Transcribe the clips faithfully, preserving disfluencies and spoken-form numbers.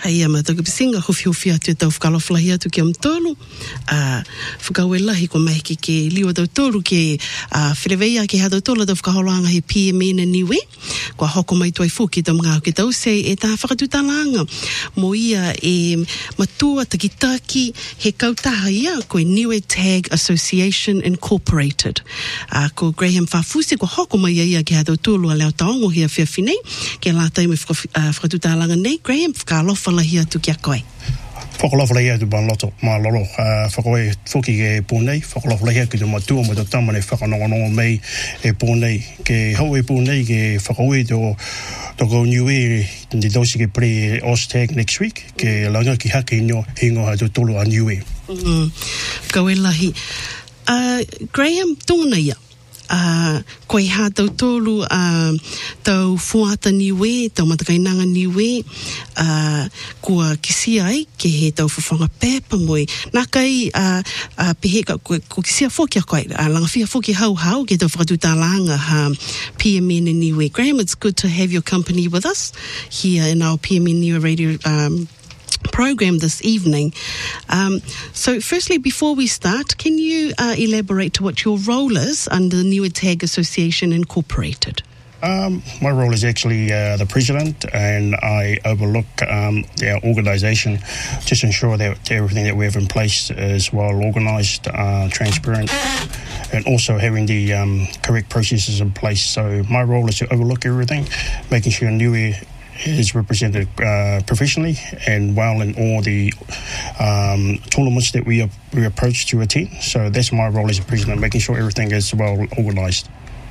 Hai ama tau kipisinga hufi hufi atu tau whakaloflahi atu ki am tolu. Uh, whakaue lahi ko mai ki ke liwa tau tolu ke uh, whireweia ke hado tola tau whakaholoanga he P M N niwe. Kua hoko mai tuai fuki tau mga ke tau se e tā whakatutalanga. Mo ia e matua takitaki he kautaha ia ko e Niue Tag Association Incorporated. Uh, ko Graham Fafusi ko hoko mai ia ke hado tolu a leo taongo hia whiawhinei. Ke lātai me whakatutalanga nei. Graham whakalofa lahi atu kia koe. Whakalawhalahi atu ban loto, mā loro. Whakawe whuki ke pōnei, whakalawhalahi atu matua mo te tamane whakanongonongo mei e pōnei. Ke hau e pōnei ke whakawe to toko niue ni dosi ke pre Oztag next week, ke langa ki hake inyo hingo hatu tolu a niue. Kawe lahi. Uh, Graham, tōna ia. Uh, koe hā tau tolu uh, tau fuata niwe, tau matakainanga niwe, uh, kua kisia ai, ke he tau whawhanga pepa moe. Nā kai uh, uh, pehe ka, ko, ko kisia whokia koe, uh, langa whia whoki hau hau, ke tau whakatutalanga ha P M N niwe. Graham, it's good to have your company with us here in our P M N niwe radio um, program this evening. Um, so firstly, before we start, can you uh, elaborate to what your role is under the Niue Tag Association Incorporated? Um, my role is actually uh, the president, and I overlook um, our organisation, just ensure that everything that we have in place is well organised, uh, transparent, and also having the um, correct processes in place. So my role is to overlook everything, making sure Niue is represented uh, professionally and well in all the um, tournaments that we, we approach to attend. So that's my role as a president, making sure everything is well organised.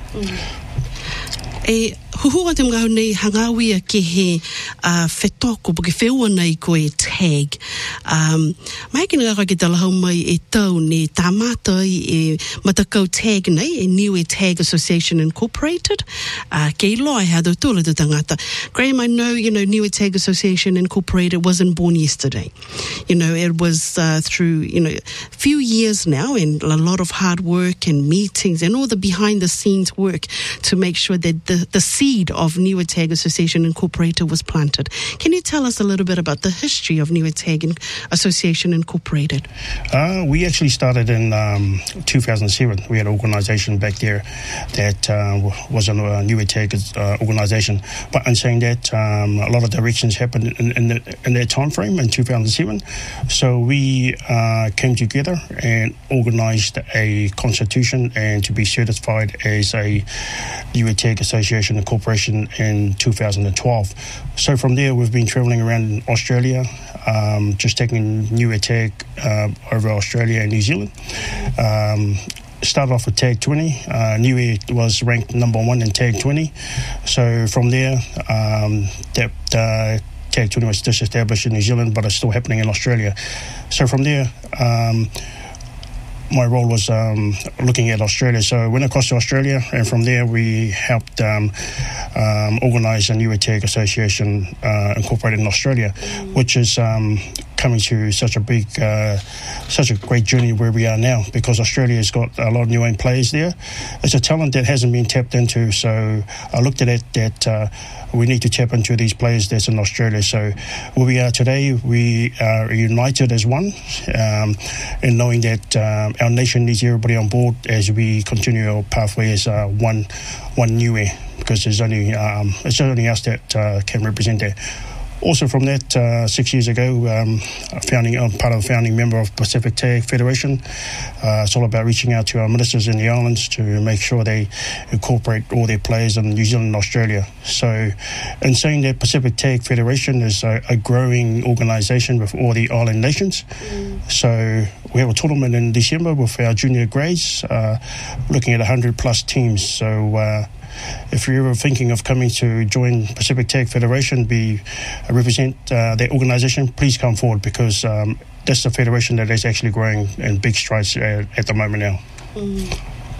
Mm. E huhua te mga nei hangawia ke he uh, whetoko, po ke wheua nei ko e tag. Um, mai ki nga ki tala hau mai e tau ne tāmata e matakau tag nei, e Niue Tag Association Incorporated. Uh, ke loa hea do tūla tu tangata. Graham, I know, you know, Niue Tag Association Incorporated wasn't born yesterday. You know, it was uh, through, you know, a few years now and a lot of hard work and meetings and all the behind the scenes work to make sure that the, the seed of Niue Tag Association Incorporated was planted. Can you tell us a little bit about the history of Niue Tag Association Incorporated? Uh, we actually started in um, two thousand seven. We had an organisation back there that uh, was a uh, Niue Tag uh, organisation. But in saying that, um, a lot of directions happened in, in, the, in that time frame in two thousand seven. So we uh, came together and organised a constitution and to be certified as a Niue Tag Association Incorporation in two thousand twelve. So from there, we've been travelling around Australia, um, just taking Niue Tag uh, over Australia and New Zealand. Um, started off with Tag twenty. Uh, Niue was ranked number one in Tag twenty. So from there, um, that uh, Tag twenty was disestablished in New Zealand, but it's still happening in Australia. So from there, um, my role was um, looking at Australia. So I went across to Australia, and from there we helped um, um, organise a Niue Tag Association uh, Incorporated in Australia, mm. which is um, coming to such a big, uh, such a great journey where we are now, because Australia has got a lot of Niuean players there. It's a talent that hasn't been tapped into, so I looked at it that uh, we need to tap into these players that's in Australia. So where we are today, we are united as one, um, and knowing that um, our nation needs everybody on board as we continue our pathway as uh, one, one Niue, because there's only um, it's only us that uh, can represent that. Also from that, uh, six years ago, um, founding, I'm part of the founding member of Pacific Tag Federation. Uh, it's all about reaching out to our ministers in the islands to make sure they incorporate all their players in New Zealand and Australia. So in saying that, Pacific Tag Federation is a, a growing organisation with all the island nations. Mm. So we have a tournament in December with our junior grades, uh, looking at one hundred plus teams. So uh, if you're ever thinking of coming to join Pacific Tag Federation, be uh, represent uh, that organisation, please come forward, because um, that's the federation that is actually growing in big strides uh, at the moment now. Mm.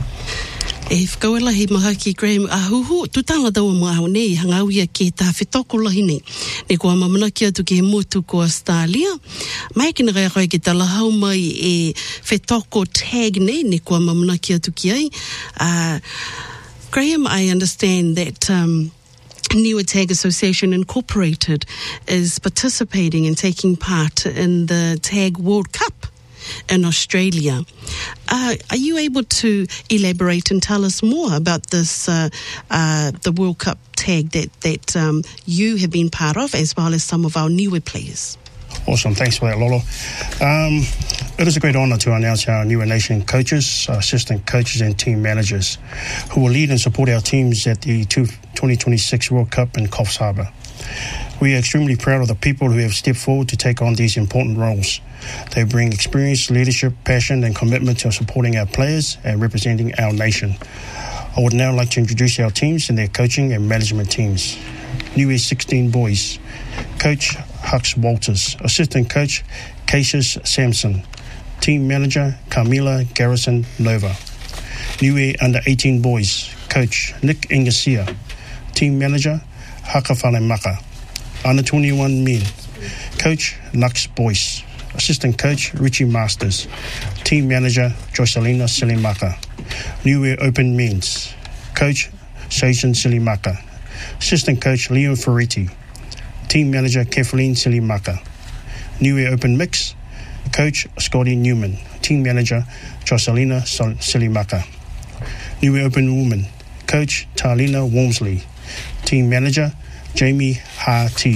E whakawela he maha ki Graham, a huhu, tutala tau maho nei, hangawia ke tā whetoko lahi nei. Ne kua mamana ki atu ke motu ko Australia. Mai ki ngai koe ki tala hau mai e whetoko tag nei, ne kua mamana ki atu ki ai. Uh, Graham, I understand that um, Niue Tag Association Incorporated is participating and taking part in the Tag World Cup in Australia. Uh, are you able to elaborate and tell us more about this, uh, uh, the World Cup tag that, that um, you have been part of, as well as some of our Niue players? Awesome, thanks for that, Lolo. Um, it is a great honour to announce our Niue Nation coaches, assistant coaches and team managers who will lead and support our teams at the twenty twenty-six World Cup in Coffs Harbour. We are extremely proud of the people who have stepped forward to take on these important roles. They bring experience, leadership, passion and commitment to supporting our players and representing our nation. I would now like to introduce our teams and their coaching and management teams. Niue sixteen boys, Coach Hux Walters, Assistant Coach Cassius Sampson, Team Manager Camila Garrison Nova. Niue Under eighteen boys, Coach Nick Ingasia, Team Manager Hakafale Maka. Under twenty-one men, Coach Lux Boyce, Assistant Coach Richie Masters, Team Manager Jocelina Silimaka. Niue Open Men's, Coach Seisan Silimaka, Assistant Coach Leo Ferretti, Team Manager Kathleen Silimaka. Niue Open Mix, Coach Scotty Newman, Team Manager Jocelina Silimaka. Niue Open Women, Coach Talina Walmsley, Team Manager Jamie Ha-T.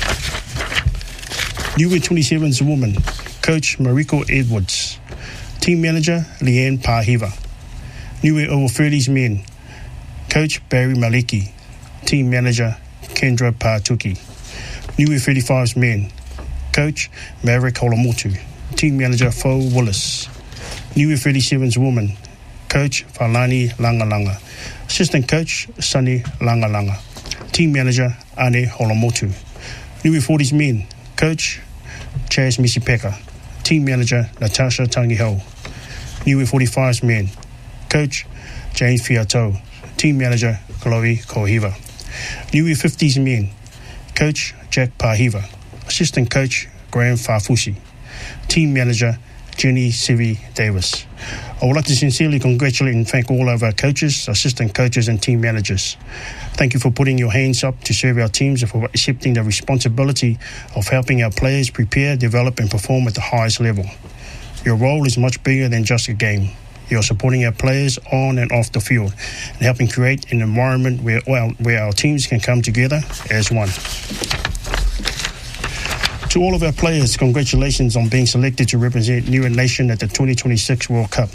Niue twenty-seven's Woman, Coach Mariko Edwards, Team Manager Leanne Pahiva. Niue Over thirties Men, Coach Barry Maliki, Team Manager Kendra Patuki. Niue thirty-five's Men, Coach Maverick Holomotu, Team Manager Fo Willis. Niue thirty-seven's Woman, Coach Falani Langalanga, Assistant Coach Sunny Langalanga, Team Manager Ane Holomotu. Niue forties Men, Coach Chaz Misipeka, Team Manager Natasha Tangiho. Niue forty-five's Men, Coach James Fiato, Team Manager Chloe Kohiva. Niue fifties Men, Coach Jack Pahiva, Assistant Coach Graham Fafusi, Team Manager Jenny Sivi Davis. I would like to sincerely congratulate and thank all of our coaches, assistant coaches and team managers. Thank you for putting your hands up to serve our teams and for accepting the responsibility of helping our players prepare, develop and perform at the highest level. Your role is much bigger than just a game. You are supporting our players on and off the field and helping create an environment where, well, where our teams can come together as one. To all of our players, congratulations on being selected to represent Niue Nation at the twenty twenty-six World Cup.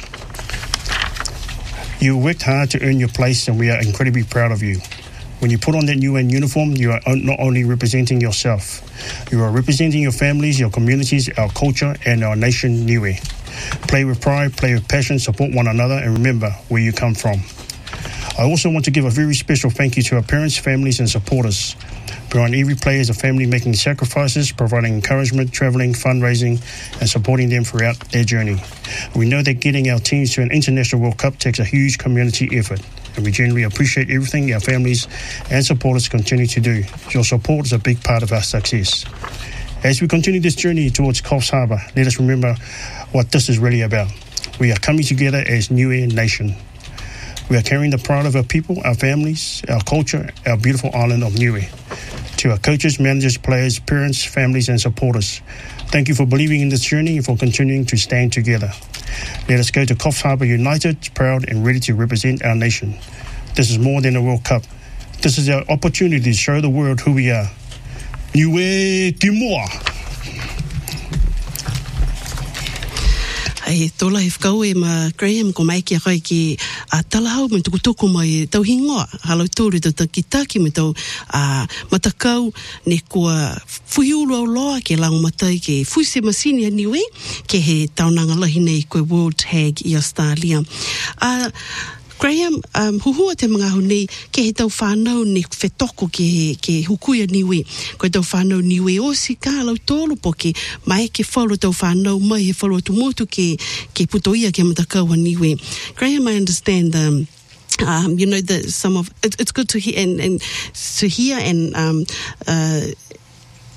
You worked hard to earn your place and we are incredibly proud of you. When you put on that Niue uniform, you are not only representing yourself, you are representing your families, your communities, our culture and our nation Niue. Play with pride, play with passion, support one another and remember where you come from. I also want to give a very special thank you to our parents, families and supporters. Behind every player is a family making sacrifices, providing encouragement, travelling, fundraising and supporting them throughout their journey. We know that getting our teams to an international World Cup takes a huge community effort and we genuinely appreciate everything our families and supporters continue to do. Your support is a big part of our success. As we continue this journey towards Coffs Harbour, let us remember what this is really about. We are coming together as Niue Nation. We are carrying the pride of our people, our families, our culture, our beautiful island of Niue. To our coaches, managers, players, parents, families and supporters, thank you for believing in this journey and for continuing to stand together. Let us go to Coffs Harbour united, proud and ready to represent our nation. This is more than a World Cup. This is our opportunity to show the world who we are. Niue Timoa! Ai tola he whakau e ma Graham ko mai ki a kai ki a talahau me tuku tuku mai tau hingoa halau tūri tau takitaki me tau a matakau ne kua fuiulu au loa ke lango matai ke fuise masini a Niue ke he taunanga lahi nei koe World Tag i Australia. A Graham, um, huhua te mga honi ke he tau whanau ne whetoko ke, he, ke hukuia Niue. Koe tau whanau Niue o si ka lau tōlu po ke mai ke whalu tau whanau mai he whalu atu motu ke, ke putoia ke matakau a Niue. Graham, I understand um, um, you know, that some of, it, it's good to hear and, and to hear and um, uh,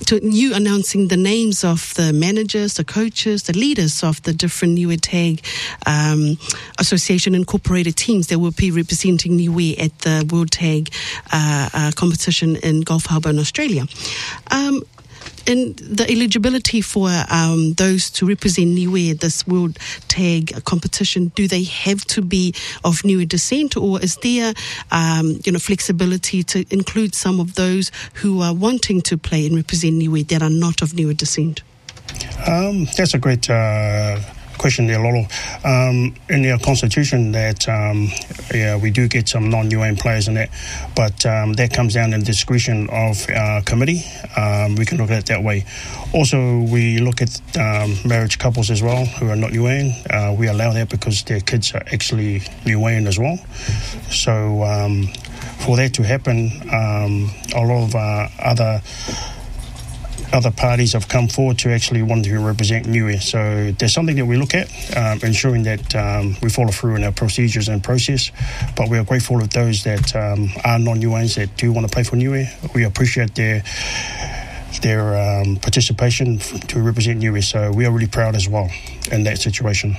to you announcing the names of the managers, the coaches, the leaders of the different Niue Tag um, Association incorporated teams that will be representing Niue at the World Tag uh, uh, competition in Gulf Harbour in Australia. Um, And the eligibility for um, those to represent Niue at this World Tag competition, do they have to be of Niue descent, or is there um, you know, flexibility to include some of those who are wanting to play and represent Niue that are not of Niue descent? Um, that's a great uh, question there, Lolo. Um, in our constitution, that um, yeah, we do get some non-U A N players in that, but um, that comes down to the discretion of our committee. Um, we can look at it that way. Also, we look at um, marriage couples as well who are not U A N. Uh, we allow that because their kids are actually U A N as well. So um, for that to happen, um, a lot of uh, other other parties have come forward to actually want to represent Niue. So there's something that we look at, um, ensuring that um, we follow through in our procedures and process. But we are grateful of those that um, are non-U A Ns that do want to play for Niue. We appreciate their their um, participation to represent Niue. So we are really proud as well in that situation.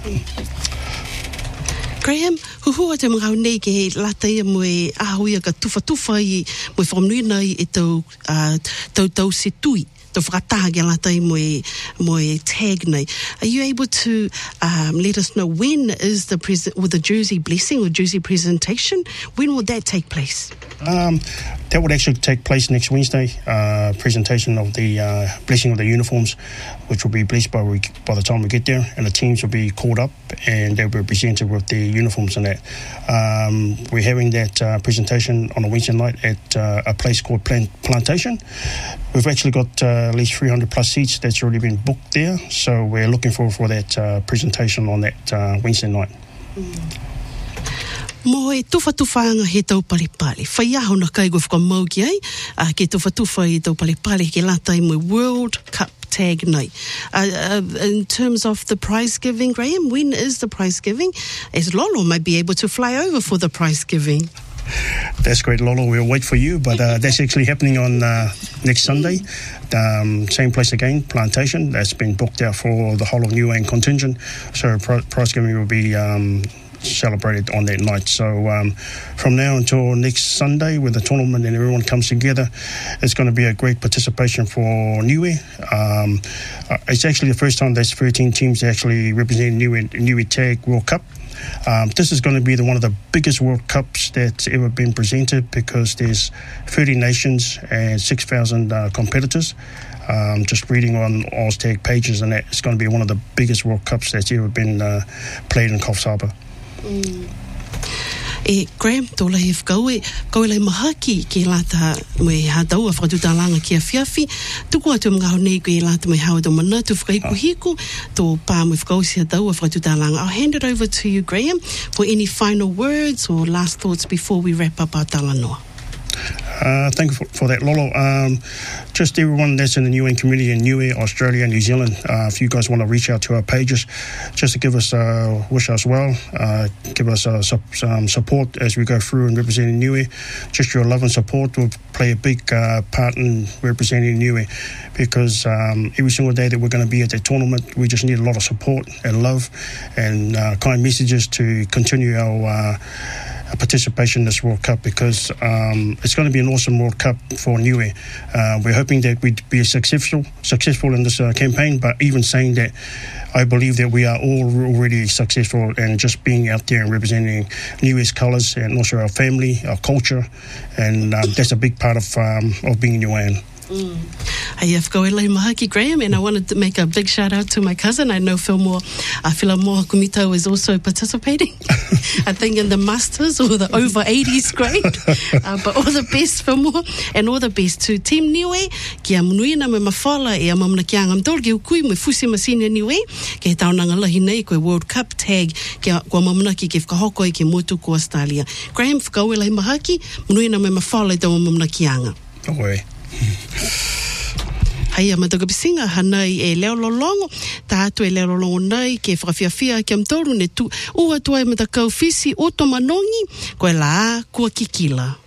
Graham, huhua te mga nei ke latai moe ahuia ka tufa tufa i moe whamnui nei e tau uh, tau tau se tui. Tau whakataha ke latai moe, moe tag nei. Are you able to um, let us know when is the present with the jersey blessing or jersey presentation? When will that take place? Um, that would actually take place next Wednesday. Uh, presentation of the uh, blessing of the uniforms, which will be blessed by we, by the time we get there, and the teams will be called up and they'll be presented with the uniforms and that. Um, we're having that uh, presentation on a Wednesday night at uh, a place called Plant- Plantation. We've actually got uh, at least three hundred plus seats that's already been booked there, so we're looking forward for that uh, presentation on that uh, Wednesday night. Mm. Mo e tufa tufanga he tau palipali. Whai aho na kai goe whakamau ki ai, uh, ke tufa tufa i tau palipali ke latai mo World Cup tag nei. Uh, uh, in terms of the prize giving, Graham, when is the prize giving? As Lolo might be able to fly over for the prize giving. That's great, Lolo. We'll wait for you, but uh, that's actually happening on uh, next Sunday. Um, same place again, Plantation. That's been booked out for the whole of Niue N contingent. So prize giving will be um, celebrated on that night. So um, from now until next Sunday, when the tournament and everyone comes together, it's going to be a great participation for Niue. Um, uh, it's actually the first time there's thirteen teams actually representing Niue, Niue Tag World Cup. Um, this is going to be the, one of the biggest World Cups that's ever been presented, because there's thirty nations and six thousand uh, competitors. Um, just reading on Oztag pages, and that, it's going to be one of the biggest World Cups that's ever been uh, played in Gulf Harbour. Mm. E Graham, tō lai whakau e, kau lai mahaki ke lata me hātau a whakatutalanga ki a whiawhi. Tuku atu mga honei ko e lata me hau tō mana, tu whakaiku hiku, tō pā me whakau si hātau a whakatutalanga. I'll hand it over to you, Graham, for any final words or last thoughts before we wrap up our talanoa. Uh, thank you for, for that, Lolo. Um, just everyone that's in the Niue N community in Niue, Australia, New Zealand, uh, if you guys want to reach out to our pages, just to give us, uh, wish us well, uh, give us uh, su- some support as we go through and representing Niue. Just your love and support will play a big uh, part in representing Niue, because um, every single day that we're going to be at that tournament, we just need a lot of support and love and uh, kind messages to continue our uh, participation in this World Cup, because um, it's going to be an awesome World Cup for Niue. Uh, we're hoping that we'd be successful successful in this uh, campaign, but even saying that, I believe that we are all already successful, and just being out there and representing Niue's colours and also our family, our culture, and um, that's a big part of um, of being Niue N. Mm. Hey, I've got Mahaki Graham, and I wanted to make a big shout out to my cousin. I know Phil Moore, uh, Phil Moore Kumito is also participating. I think in the Masters or the over eighties grade. Uh, but all the best, Phil Moore, and all the best to Team Niue. Kia munuina me mawhala e a mamana ki angam dor ki ukui me fusi masina Niue. Ke taunanga lahi nei koe World Cup tag kia kua mamana ki ke whakahoko i ke motu ko Australia. Graham, whakauela i mahaki, munuina me mawhala i tau mamana ki anga. Oi. Hai a mataka pisinga hanai e leo lolongo, tātu e leo lolongo nei ke whakawhiawhia ki am toru ne tu ua tua e matakau fisi o to manongi, koe la kua kikila.